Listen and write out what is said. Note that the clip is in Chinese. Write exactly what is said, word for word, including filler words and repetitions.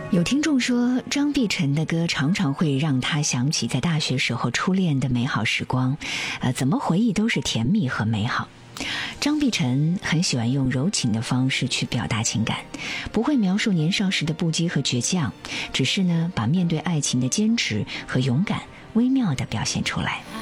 有听众说，张碧晨的歌常常会让他想起在大学时候初恋的美好时光，呃，怎么回忆都是甜蜜和美好。张碧晨很喜欢用柔情的方式去表达情感，不会描述年少时的不羁和倔强，只是呢，把面对爱情的坚持和勇敢微妙地表现出来。